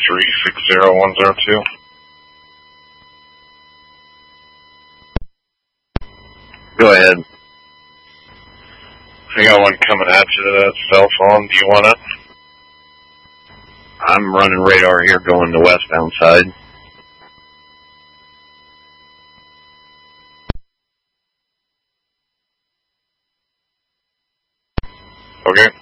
360102. Go ahead. I got one coming at you to that cell phone. Do you want it? I'm running radar here going the westbound side. Okay.